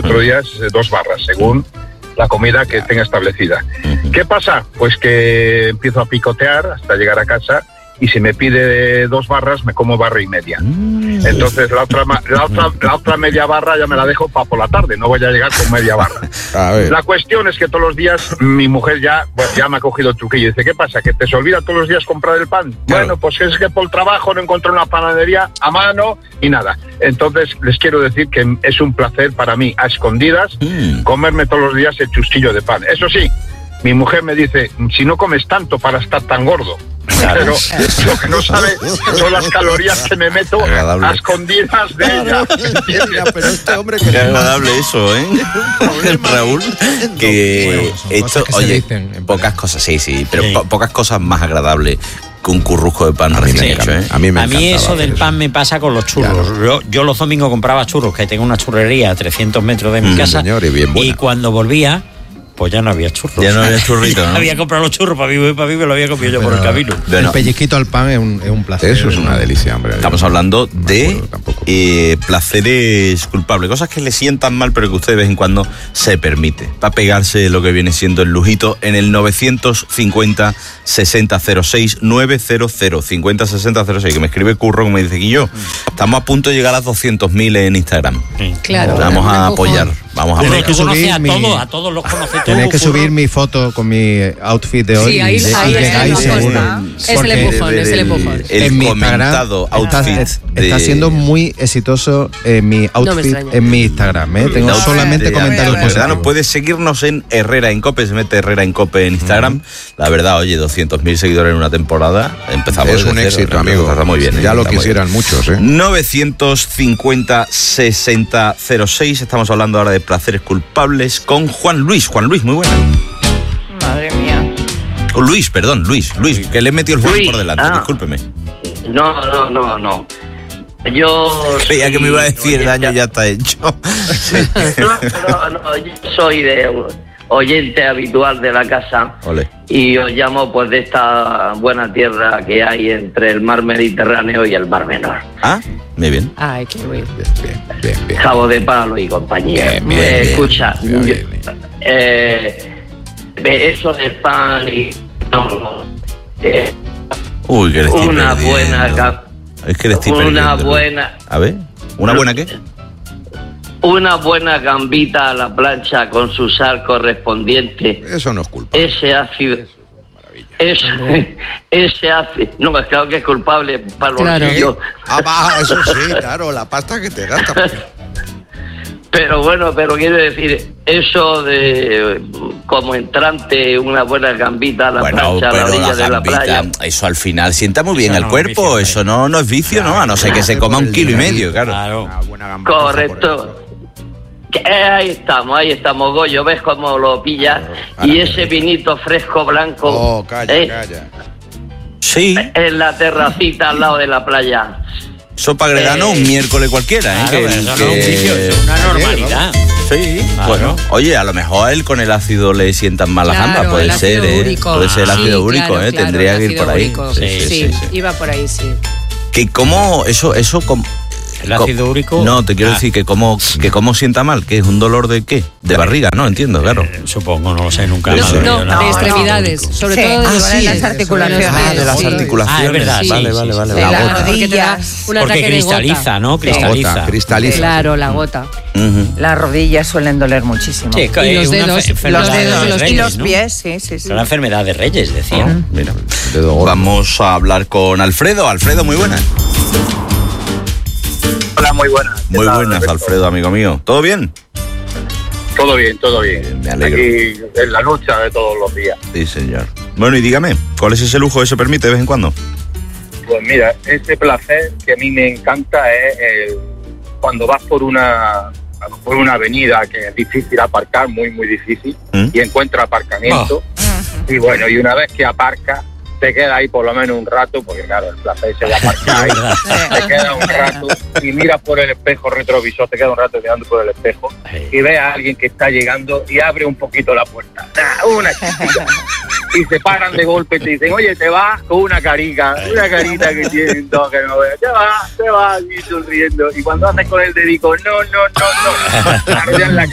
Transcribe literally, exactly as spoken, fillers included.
otros días dos barras, según la comida que tenga establecida. ¿Qué pasa? Pues que empiezo a picotear hasta llegar a casa y si me pide dos barras me como barra y media. Entonces la otra, la otra, la otra media barra ya me la dejo para por la tarde, no voy a llegar con media barra. A ver. La cuestión es que todos los días mi mujer ya, bueno, ya me ha cogido el truquillo y dice, ¿qué pasa? ¿Que te se olvida todos los días comprar el pan? Claro. Bueno, pues es que por el trabajo no encontré una panadería a mano y nada. Entonces les quiero decir que es un placer para mí, a escondidas, mm. comerme todos los días el chustillo de pan. Eso sí, mi mujer me dice, si no comes tanto para estar tan gordo. Claro. Pero lo que no sabe son las calorías que me meto agradable. A escondidas de ella. Mira, pero este hombre que qué agradable eso, ¿eh? Raúl, que bueno, esto, que oye, dicen, pocas cosas, sí, sí, pero sí. Po- pocas cosas más agradables que un currujo de pan recién hecho, ¿eh? A mí, me a mí eso del pan me pasa con los churros. Claro. Yo, yo los domingos compraba churros, que tengo una churrería a trescientos metros de mi mm, casa, señor, y, bien buena. Y cuando volvía, pues ya no había churros. Ya no había churritos, ¿no? Había comprado los churros para mí, para mí me lo había comido yo Pero por el camino. Bueno, el pellizquito al pan es un, es un placer. Eso es una delicia, hombre. Estamos hablando no de eh, placeres culpables, cosas que le sientan mal, pero que usted de vez en cuando se permite. Para pegarse lo que viene siendo el lujito en el novecientos cincuenta sesenta cero seis novecientos cincuenta sesenta cero seis, que me escribe Curro, como me dice Guillo. Estamos a punto de llegar a las doscientos mil en Instagram. Sí. Claro. Vamos a apoyar. Vamos a Tienes apoyar. que subir a, mi... todos, a todos los conoces. Tienes que subir mi foto con mi outfit de hoy. Sí, ahí, y de, ahí y está, seguro. Es el empujón, es el empujón. El en mi comentado Instagram outfit está, de... está siendo muy exitoso eh, mi outfit no en mi Instagram. ¿eh? Tengo solamente comentarios positivos. Puedes seguirnos en Herrera en Cope, se mete Herrera en Cope en Instagram. Uh-huh. La verdad, oye, doscientos mil seguidores en una temporada. Empezamos es un cero, éxito, amigo. Está muy bien. Ya ¿eh? lo está quisieran muchos. ¿eh? novecientos cincuenta sesenta cero seis. Estamos hablando ahora de placeres culpables con Juan Luis. Juan Luis, muy buena. Madre mía. Oh, Luis, perdón, Luis, Luis, que le he metido el Juan por delante, ah. discúlpeme. No, no, no, no. Yo... Creía que me iba a decir el daño ya está hecho. no, no, no, yo soy de oyente habitual de la casa. Olé. Y os llamo pues de esta buena tierra que hay entre el mar Mediterráneo y el mar Menor. Ah, muy bien. Ay, qué bien. Bien, bien, bien. Cabo de Palo y compañía. Bien, bien, eh, bien, escucha, bien, bien, bien. Eh, eso del pan y... No, no, eh, Uy, que le estoy una perdiendo. buena... Es que le estoy una perdiendo. buena... A ver, ¿una buena qué? Una buena gambita a la plancha con su sal correspondiente. Eso no es culpa. Ese ácido... Ese, ese ácido... No, es claro que es culpable para los Claro. bolsillos. Ah, va, eso sí, claro, la pasta que te gastas. Pero bueno, pero quiero decir, eso de como entrante, una buena gambita a la Bueno, plancha, a la pero orilla la de la gambita, playa. eso al final sienta muy bien Eso el no cuerpo, es vicio, eso no, no es vicio, Claro, ¿no? A no ser que claro, se coma por un el kilo y dinero. medio, claro. Claro. Una buena gambita Correcto. Que, eh, ahí estamos, ahí estamos, Goyo, ves cómo lo pillas. Ahora Y que ese rico. vinito fresco blanco Oh, calla, eh, calla. Sí, en la terracita al lado de la playa. sopa gredano Eh, un miércoles cualquiera, ¿eh? Claro, pero eso no es un vicio, eso es una normalidad. Sí, Claro. bueno, oye, a lo mejor a él con el ácido le sientan mal las Claro, gambas, puede el ser, ácido ¿eh? úrico. Puede ser el Ah, ácido sí, úrico, claro, ¿eh? claro, Tendría el que ir ácido por ahí. úrico. Sí, Sí, sí, sí. iba por ahí, sí. Que cómo, eso, eso, como... El ácido úrico... No, te quiero Ah. decir que cómo, que cómo sienta mal, que es un dolor de qué, de barriga, ¿no? Entiendo, claro. Eh, supongo, no lo sé nunca. No, madre No, mía, de no. extremidades, sobre Sí. todo de Ah, los sí, pies. las articulaciones. Ah, de las sí. articulaciones. Ah, es verdad, sí, vale, sí, vale, sí, vale. sí. La La gota. Porque te da rodillas. un Porque ataque de gota. cristaliza, ¿no? La Cristaliza. gota, cristaliza. Claro, la gota. Ujú. Las rodillas suelen doler muchísimo. Sí, Y es los una dedos, enfe- enfermedad Los de dedos Reyes, los, y los ¿no? pies, sí, sí, sí. Es una enfermedad de Reyes, decía. Ah, mira. Dedo gordo. Vamos a hablar con Alfredo. Alfredo, muy buenas. Hola, muy buenas. ¿Qué Muy tal, buenas, Alberto? Alfredo, amigo mío. ¿Todo bien? Todo bien, todo bien. Me alegro. Aquí en la lucha de todos los días. Sí, señor. Bueno, y dígame, ¿cuál es ese lujo que se permite de vez en cuando? Pues mira, ese placer que a mí me encanta es el, cuando vas por una por una avenida que es difícil aparcar, muy, muy difícil, ¿Mm? y encuentras aparcamiento. Y bueno, y una vez que aparcas, te queda ahí por lo menos un rato, porque claro, el placer se va a aparcar ahí, te queda un rato y miras por el espejo retrovisor, te queda un rato mirando por el espejo y ves a alguien que está llegando y abre un poquito la puerta, nah, una chiquilla, y se paran de golpe y te dicen, oye, te vas con una carica, una carita que tienen todos que no veas, te vas, te vas, y sonriendo, y cuando haces con el dedico, no, no, no, no, claro, ya en la